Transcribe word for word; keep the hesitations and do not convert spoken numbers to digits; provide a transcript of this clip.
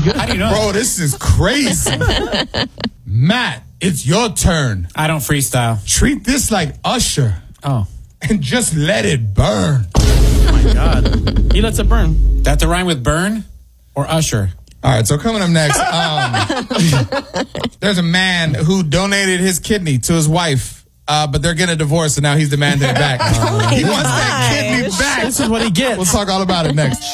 good. How do you know? Bro, this is crazy. Matt, it's your turn. I don't freestyle. Treat this like Usher Oh. and just let it burn. Oh my God. He lets it burn. That to rhyme with burn or Usher? All right, so coming up next, um, there's a man who donated his kidney to his wife, uh, but they're getting a divorce, and now he's demanding it back. Oh my he wants that gosh. kidney back. This is what he gets. We'll talk all about it next.